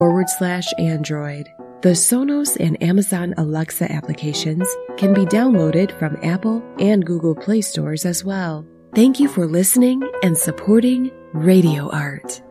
Android. The Sonos and Amazon Alexa applications can be downloaded from Apple and Google Play stores as well. Thank you for listening and supporting Radio Art.